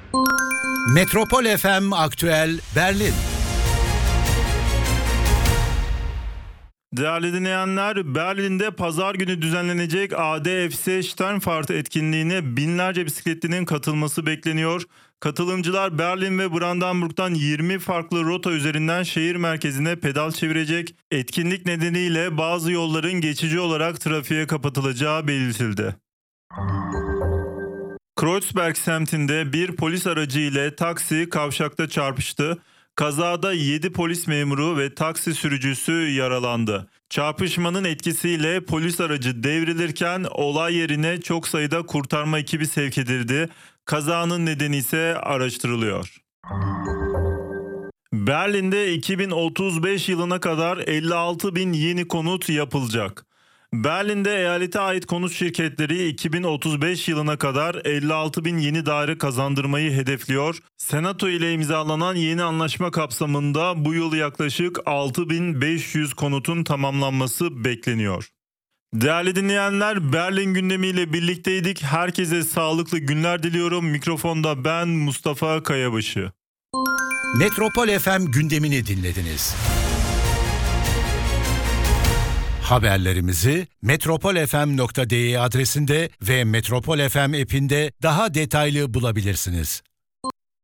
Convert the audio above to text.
Metropol FM Aktüel Berlin. Değerli dinleyenler, Berlin'de pazar günü düzenlenecek ADFC Sternfahrt etkinliğine binlerce bisikletlinin katılması bekleniyor. Katılımcılar Berlin ve Brandenburg'dan 20 farklı rota üzerinden şehir merkezine pedal çevirecek. Etkinlik nedeniyle bazı yolların geçici olarak trafiğe kapatılacağı belirtildi. Kreuzberg semtinde bir polis aracı ile taksi kavşakta çarpıştı. Kazada 7 polis memuru ve taksi sürücüsü yaralandı. Çarpışmanın etkisiyle polis aracı devrilirken olay yerine çok sayıda kurtarma ekibi sevk edildi. Kazanın nedeni ise araştırılıyor. Berlin'de 2035 yılına kadar 56 bin yeni konut yapılacak. Berlin'de eyalete ait konut şirketleri 2035 yılına kadar 56 bin yeni daire kazandırmayı hedefliyor. Senato ile imzalanan yeni anlaşma kapsamında bu yıl yaklaşık 6.500 konutun tamamlanması bekleniyor. Değerli dinleyenler, Berlin gündemiyle birlikteydik. Herkese sağlıklı günler diliyorum. Mikrofonda ben Mustafa Kayabaşı. Metropol FM gündemini dinlediniz. Haberlerimizi metropolfm.de adresinde ve Metropol FM app'inde daha detaylı bulabilirsiniz.